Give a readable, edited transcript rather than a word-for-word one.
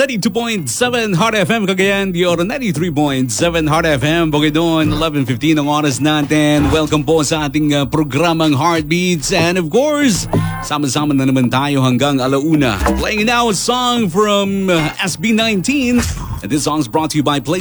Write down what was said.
92.7 Heart FM Cagayan de Oro, 93.7 Heart FM Bukidnon, 11:15 ang oras natin. Welcome po sa ating programang Heartbeats, and of course, sama-sama na naman tayo hanggang alauna. Playing now a song from SB19, and this song is brought to you by Play